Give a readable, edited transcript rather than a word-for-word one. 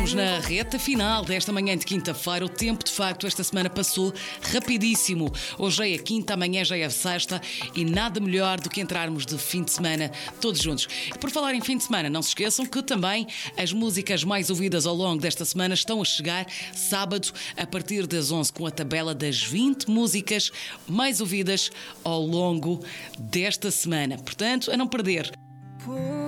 Estamos na reta final desta manhã de quinta-feira. O tempo, de facto, esta semana passou rapidíssimo. Hoje é a quinta, amanhã já é a sexta e nada melhor do que entrarmos de fim de semana todos juntos. E por falar em fim de semana, não se esqueçam que também as músicas mais ouvidas ao longo desta semana estão a chegar sábado a partir das 11 com a tabela das 20 músicas mais ouvidas ao longo desta semana. Portanto, a não perder.